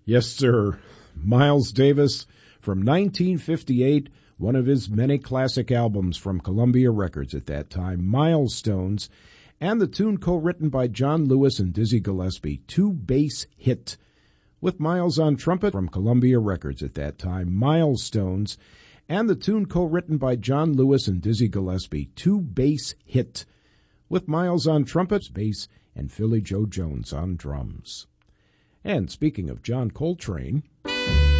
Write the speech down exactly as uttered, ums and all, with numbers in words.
Yes, sir. Miles Davis from nineteen fifty-eight, one of his many classic albums from Columbia Records at that time, Milestones, and the tune co-written by John Lewis and Dizzy Gillespie, Two Bass Hit, with Miles on trumpet from Columbia Records at that time, Milestones, and the tune co-written by John Lewis and Dizzy Gillespie, Two Bass Hit, with Miles on trumpet, bass, and Philly Joe Jones on drums. And speaking of John Coltrane,